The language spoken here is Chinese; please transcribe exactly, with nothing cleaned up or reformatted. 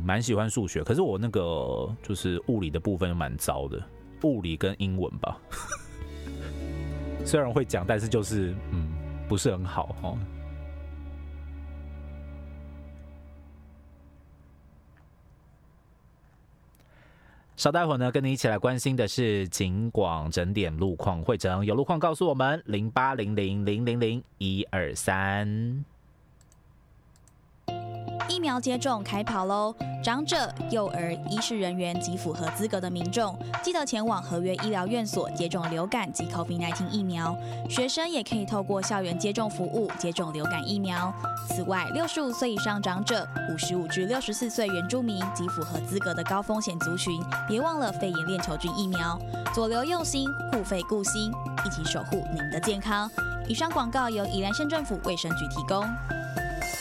蛮喜欢数学，可是我那个就是物理的部分蛮糟的，物理跟英文吧。虽然会讲，但是就是嗯不是很好哦。稍待会呢，跟你一起来关心的是警广整点路况会诊，有路况告诉我们零八零零零零零一二三。 疫苗接种开跑喽！长者、幼儿、医事人员及符合资格的民众，记得前往合约医疗院所接种流感及 COVID 十九 疫苗。学生也可以透过校园接种服务接种流感疫苗。此外，六十五岁以上长者、五十五至六十四岁原住民及符合资格的高风险族群，别忘了肺炎链球菌疫苗。左流用心，护肺顾心，一起守护您的健康。以上广告由宜兰县政府卫生局提供。